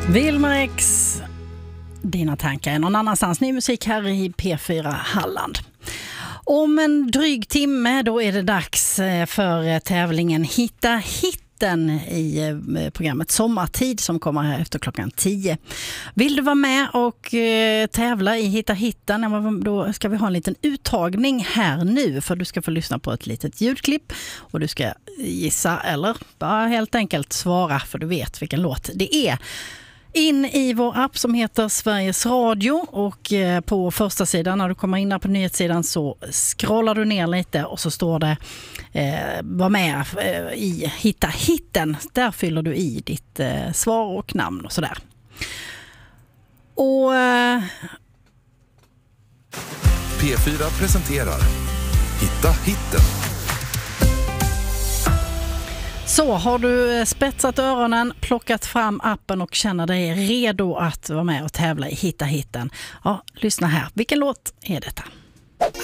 Wilmer X, dina tankar är någon annanstans. Ny musik här i P4 Halland. Om en dryg timme då är det dags för tävlingen Hitta hitten i programmet Sommartid som kommer här efter klockan 10. Vill du vara med och tävla i Hitta hitten, då ska vi ha en liten uttagning här nu, för du ska få lyssna på ett litet ljudklipp och du ska gissa eller bara helt enkelt svara, för du vet vilken låt det är. In i vår app som heter Sveriges Radio, och på första sidan när du kommer in där på nyhetssidan så scrollar du ner lite och så står det var med i Hitta hitten. Där fyller du i ditt svar och namn och sådär. Och P4 presenterar Hitta hitten. Så har du spetsat öronen, plockat fram appen och känner dig redo att vara med och tävla i Hitta hitten. Ja, lyssna här. Vilken låt är detta?